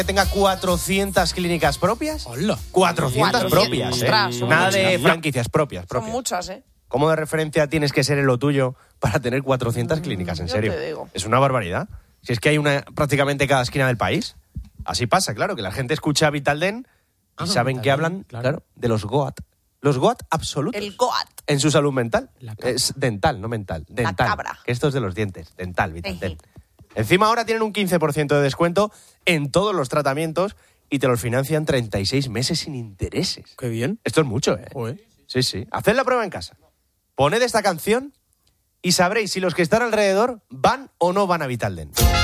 que tenga 400 clínicas propias. ¡Hola! 400 propias, Ostras, son Nada muchas. de franquicias propias. Son muchas, ¿eh? ¿Cómo de referencia tienes que ser en lo tuyo para tener 400 clínicas? En yo serio. te digo. Es una barbaridad. Si es que hay una prácticamente en cada esquina del país. Así pasa, claro, que la gente escucha Vitalden y saben que hablan, claro, de los GOAT. Los GOAT absolutos. El GOAT. En su salud mental. La cabra. Es dental, no mental. Dental. cabra. Que esto es de los dientes. Dental, Vitalden. Encima ahora tienen un 15% de descuento en todos los tratamientos y te los financian 36 meses sin intereses. ¡Qué bien! Esto es mucho, ¿eh? Joder. Sí, sí. Haced la prueba en casa. Poned esta canción y sabréis si los que están alrededor van o no van a Vitalden.